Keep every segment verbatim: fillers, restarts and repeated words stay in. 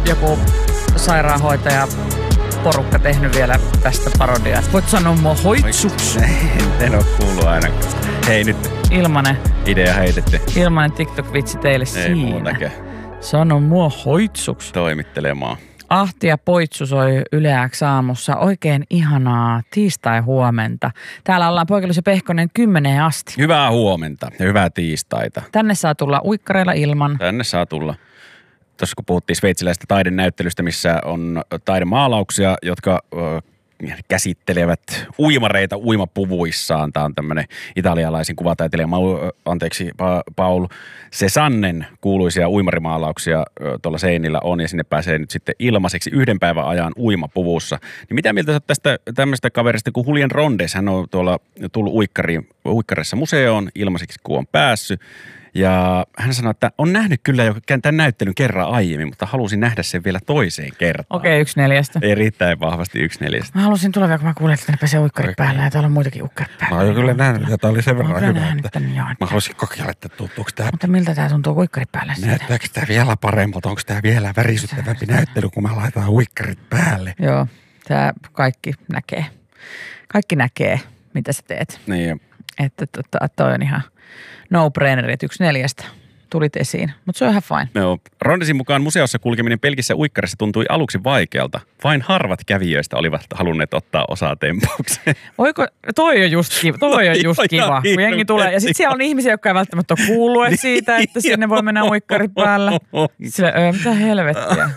joku sairaanhoitaja porukka tehnyt vielä tästä parodiaa. Voit sanoa mua hoitsuks? En ole kuullut ainakaan. Hei nyt. Ilmanen. Idea heitetty. Ilmanen TikTok-vitsi teille Ei siinä. muutakään. Sano mua hoitsuks. Toimittelemaan. Ahti ja Poitsu soi Yle X aamussa. Oikein ihanaa tiistai-huomenta. Täällä ollaan Poikilus ja Pehkonen kymmeneen asti. Hyvää huomenta ja hyvää tiistaita. Tänne saa tulla uikkareilla ilman. Tänne saa tulla. Tuossa kun puhuttiin sveitsiläisestä taidenäyttelystä, missä on taidemaalauksia, jotka ö, käsittelevät uimareita uimapuvuissaan. Tämä on tämmöinen italialaisen kuvataiteilija, anteeksi, Paul Cézannen kuuluisia uimarimaalauksia tuolla seinillä on, ja sinne pääsee nyt sitten ilmaiseksi yhden päivän ajan uimapuvussa. Niin mitä mieltä sä oot tästä tämmöistä kaverista kuin Julien Rondes? Hän on tuolla tullut uikkariin, uikkarissa museoon ilmaiseksi, kun on päässyt. Ja hän sanoi, että on nähnyt kyllä jo tämän näyttelyn kerran aiemmin, mutta halusin nähdä sen vielä toiseen kertaan. Okei, okay, yksi neljästä. Ei riittäen vahvasti yksi neljästä. Mä halusin tulla vielä, kun mä kuulin, että tänne pääsee uikkarit päällä ja täällä on muitakin uikkarit päällä. Mä oon jo kyllä nähnyt, ja tää oli sen verran hyvä, että tämän, joo, mä haluaisin kokeilla, että tuntuuko tää... Mutta miltä tää tuntuu uikkarit päällä? Näyttääkö tää vielä paremmalta? Onko tää vielä värisyttävämpi näyttely, kun mä laitan uikkarit päälle? Joo, tää kaikki näkee. Kaikki näkee, mitä sä teet. Niin. Että tota, toi on ihan no-brainer, että yksi neljästä tulit esiin, mutta se on ihan fine. No, Rondesin mukaan museossa kulkeminen pelkissä uikkarissa tuntui aluksi vaikealta. Vain harvat kävijöistä olivat halunneet ottaa osaa tempaukseen. Voiko, toi on just kiva, toi on just kiva, kun jengi tulee. Ja sitten siellä on ihmisiä, jotka ei välttämättä ole kuullut siitä, että sinne voi mennä uikkarit päällä. Sille, öö, mitä helvettiä.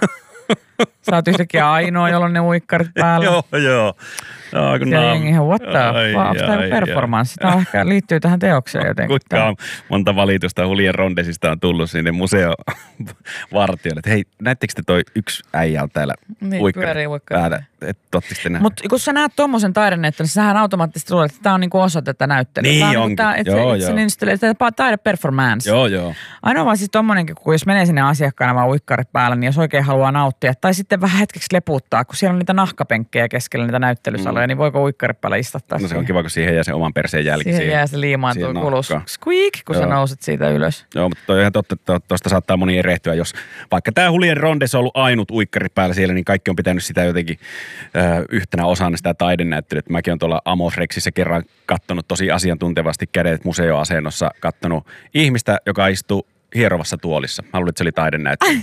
Sä oot yhtäkkiä ainoa, jolla on ne uikkarit päällä. Joo, joo. No, kun ja no, jengi ihan, what the fuck, onko tämä performanssi? Tämä ehkä liittyy tähän teokseen jotenkin. Kuinka monta valitusta Julien Rondesista on tullut sinne museovartijoille. Hei, näettekö te toi yksi äijä on täällä niin, uikkarit päällä? Mutta kun sä näet tommosen taidenäyttelyn, niin sähän automaattisesti luulet, että tämä on niinku osa tätä näyttelyä. Niin tämä onkin, tää, et joo, se, joo. Se, tämä taideperformance. Joo, joo. Ainoa vaan siis tommonenkin, kun jos menee sinne asiakkaana vaan uikkarit päällä, niin jos oikein haluaa nauttia, tai sitten vähän hetkeksi leputtaa, kun siellä on niitä nahkapenkkejä keskellä niitä näyttelysaloja, mm. niin voiko uikkarit päällä istattaa? No se on kiva, kun siihen jää se oman perseen jälki. Siihen, siihen jää se liimaantuu kulus. Squeak, kun joo. Sä nouset siitä ylös. Joo, mutta toi on ihan totta, että tuosta saattaa moni erehtyä, jos vaikka tämä Julien Rondes on ollut ainut uikkari päällä siellä, niin kaikki on pitänyt sitä jotenkin ö, yhtenä osana sitä taidenäyttelyä. Mäkin olen tuolla Amos Rexissä kerran kattonut tosi asiantuntevasti kädet museoasennossa, kattonut ihmistä, joka istuu hierovassa tuolissa. Mä luulen, että se oli taidenäyttely.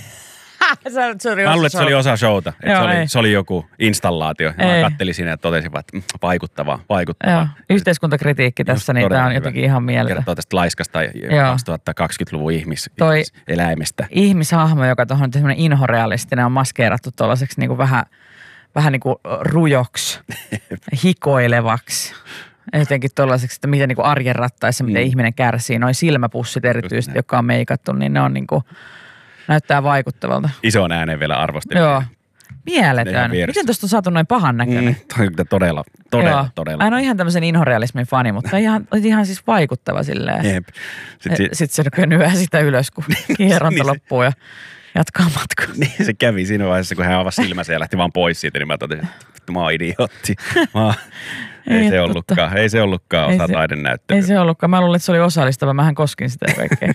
se oli Mä luulen, että se oli osa showta. Joo, se, oli, se oli joku installaatio. Ja mä kattelin siinä ja totesin vaan, että vaikuttavaa, vaikuttavaa. Joo. Yhteiskuntakritiikki tässä, niin tämä on jotenkin ihan mieltä. Kertoo tästä laiskasta kaksituhattakaksikymmentäluvun ihmiseläimestä. Ihmishahmo, joka tuohon semmoinen inhorealistinen on maskeerattu tuollaiseksi niin kuin vähän, vähän niin kuin rujoksi, hikoilevaksi. Jotenkin tuollaiseksi, että miten niin kuin arjen rattaissa, miten mm. ihminen kärsii. Noi silmäpussit erityisesti, jotka on meikattu, niin ne on niin kuin... Näyttää vaikuttavalta. Isoon ääneen vielä arvostin. Joo. Mieletön. Miten tuosta on saatu noin pahan näköinen? Mm, toi on todella, todella, Joo. todella. Aina on ihan tämmöisen inhorealismin fani, mutta ihan, ihan siis vaikuttava silleen. Jep. Sitten sit se nykyään sitä ylös, kun kierronta niin loppuu ja jatkaa matkaa. Niin se kävi siinä vaiheessa, kun hän avasi silmänsä ja lähti vaan pois siitä, niin mä totesin, että mä oon idiootti. Mä Ei, ei se ollutkaan, ei se ollutkaan osa taidenäyttelyä. Ei se ollutkaan. Mä luulen, että se oli osallistava. Mähän koskin sitä kaikkea.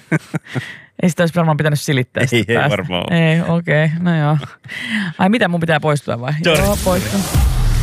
Ei sitä olisi varmaan pitänyt silittää sitä Ei, päästä. ei varmaan. Ei, okei. Okay. No joo. Ai mitä, mun pitää poistua vai? Joo, joo poistun.